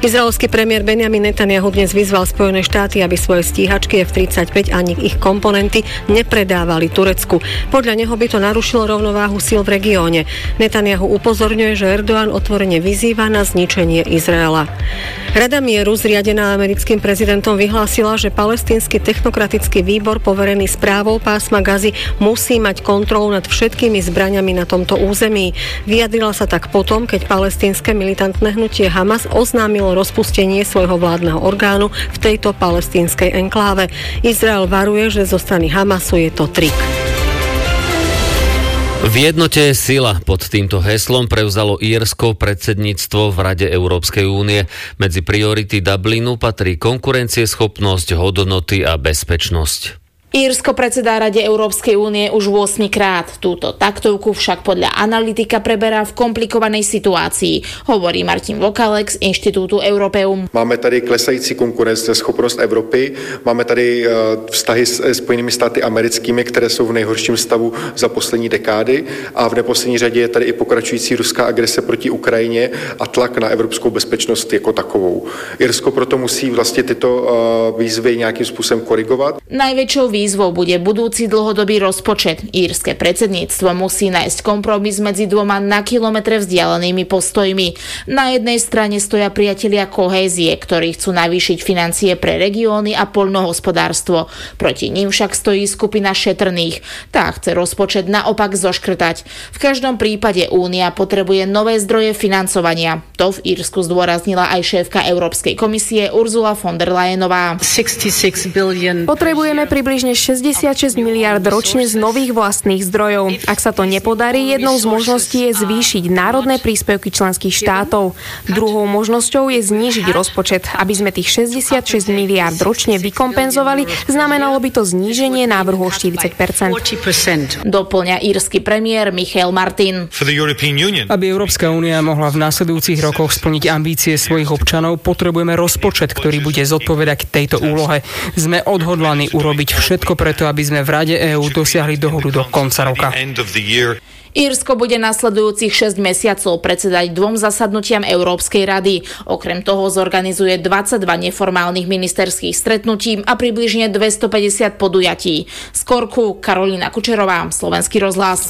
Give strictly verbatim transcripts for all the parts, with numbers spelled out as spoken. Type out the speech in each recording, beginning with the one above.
Izraelský premiér Benjamin Netanjahu dnes vyzval Spojené štáty, aby svoje stíhačky ef tridsaťpäť ani ich komponenty nepredávali Turecku. Podľa neho by to narušilo rovnováhu síl v regióne. Netanjahu upozorňuje, že Erdogan otvorene vyzýva na zničenie Izraela. Rada mieru, zriadená americkým prezidentom, vyhlásila, že palestínsky technokratický výbor poverený správou pásma Gazy musí mať kontrolu nad všetkými zbraňami na tomto území. Vyjadrila sa tak potom, keď palestínske militantné hnutie Hamas oznámilo rozpustenie svojho vládneho orgánu v tejto palestínskej enkláve. Izrael varuje, že zo strany Hamasu je to trik. V jednote je sila. Pod týmto heslom prevzalo Írsko predsedníctvo v Rade Európskej únie. Medzi priority Dublinu patrí konkurencieschopnosť, hodnoty a bezpečnosť. Írsko predsedá Rade Európskej únie už ôsmikrát. Túto taktovku však podľa analytika preberá v komplikovanej situácii, hovorí Martin Vokalek z Inštitútu Europeum. Máme tady klesající konkurenceschopnost Evropy, máme tady vztahy s Spojenými státy americkými, které jsou v nejhorším stavu za poslední dekády, a v neposlední řadě je tady i pokračující ruská agrese proti Ukrajině a tlak na evropskou bezpečnost jako takovou. Irsko proto musí vlastně tyto výzvy nějakým způsobem korigovat. Najväčšou výzvou bude budúci dlhodobý rozpočet. Írske predsedníctvo musí nájsť kompromis medzi dvoma na kilometre vzdialenými postojmi. Na jednej strane stoja priatelia kohézie, ktorí chcú navýšiť financie pre regióny a poľnohospodárstvo. Proti ním však stojí skupina šetrných. Tá chce rozpočet naopak zoškrtať. V každom prípade Únia potrebuje nové zdroje financovania. To v Írsku zdôraznila aj šéfka Európskej komisie Ursula von der Leyenová. Potrebujeme približne šesťdesiatšesť miliárd ročne z nových vlastných zdrojov. Ak sa to nepodarí, jednou z možností je zvýšiť národné príspevky členských štátov. Druhou možnosťou je znížiť rozpočet. Aby sme tých šesťdesiatšesť miliárd ročne vykompenzovali, znamenalo by to zníženie návrhu o štyridsať percent. Doplňa írsky premiér Michael Martin. Aby Európska únia mohla v následujúcich rokoch splniť ambície svojich občanov, potrebujeme rozpočet, ktorý bude zodpovedať tejto úlohe. Sme odhodlaní urobiť všetko preto, aby sme v Rade EÚ dosiahli dohodu do konca roka. Írsko bude nasledujúcich šesť mesiacov predsedať dvom zasadnutiam Európskej rady. Okrem toho zorganizuje dvadsaťdva neformálnych ministerských stretnutí a približne dvestopäťdesiat podujatí. Z Korku Karolína Kučerová, Slovenský rozhlas.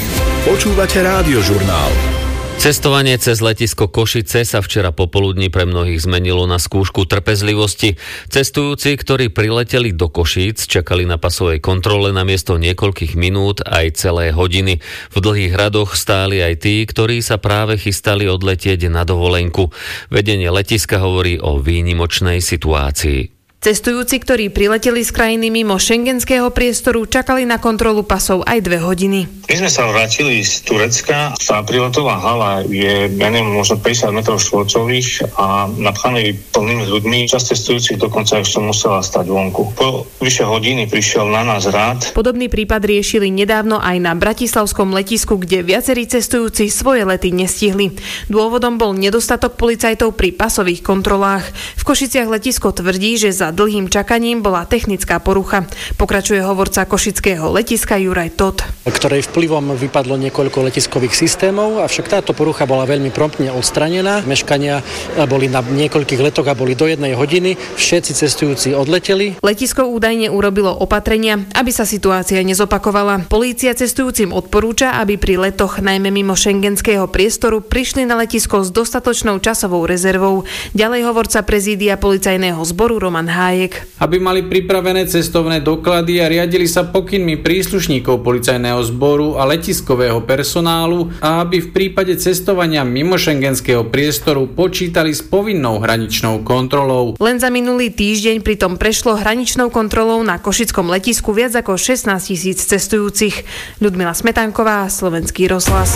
Počúvate Rádiožurnál. Cestovanie cez letisko Košice sa včera popoludní pre mnohých zmenilo na skúšku trpezlivosti. Cestujúci, ktorí prileteli do Košíc, čakali na pasovej kontrole namiesto niekoľkých minút aj celé hodiny. V dlhých radoch stáli aj tí, ktorí sa práve chystali odletieť na dovolenku. Vedenie letiska hovorí o výnimočnej situácii. Cestujúci, ktorí prileteli z krajiny mimo šengenského priestoru, čakali na kontrolu pasov aj dve hodiny. My sme sa vrátili z Turecka. Tá príletová hala je, ja neviem, možno päťdesiat metrov štvorcových a napchaný plnými ľuďmi. Časť cestujúcich dokonca ešte musela stať vonku. Po vyše hodiny prišiel na nás rád. Podobný prípad riešili nedávno aj na bratislavskom letisku, kde viacerí cestujúci svoje lety nestihli. Dôvodom bol nedostatok policajtov pri pasových kontrolách. V Košiciach letisko tvrdí, že za dlhým čakaním bola technická porucha. Pokračuje hovorca košického letiska Juraj Tot. Ktorej vplyvom vypadlo niekoľko letiskových systémov, avšak táto porucha bola veľmi promptne odstranená. Meškania boli na niekoľkých letoch a boli do jednej hodiny. Všetci cestujúci odleteli. Letisko údajne urobilo opatrenia, aby sa situácia nezopakovala. Polícia cestujúcim odporúča, aby pri letoch najmä mimo šengenského priestoru prišli na letisko s dostatočnou časovou rezervou. Ďalej hovorca prezídia policajného zboru Roman Hájek. Aby mali pripravené cestovné doklady a riadili sa pokynmi príslušníkov policajného zboru a letiskového personálu a aby v prípade cestovania mimo šengenského priestoru počítali s povinnou hraničnou kontrolou. Len za minulý týždeň pritom prešlo hraničnou kontrolou na košickom letisku viac ako šestnásť tisíc cestujúcich. Ľudmila Smetánková, Slovenský rozhlas.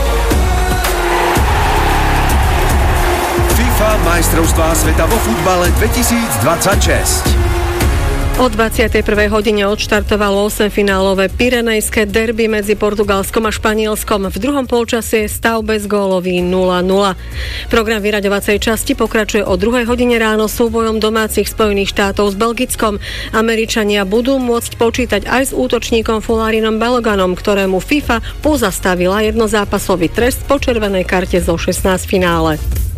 Majstrovstvá sveta vo futbale dvetisícdvadsaťšesť. O dvadsiatej prvej hodine odštartovalo osemfinálové pyrenejské derby medzi Portugalskom a Španielskom. V druhom polčase je stav bezgólový nula nula. Program vyraďovacej časti pokračuje o druhej hodine ráno súbojom domácich Spojených štátov s Belgickom. Američania budú môcť počítať aj s útočníkom Fulárinom Baloganom, ktorému FIFA pozastavila jednozápasový trest po červenej karte zo šestnásť finále.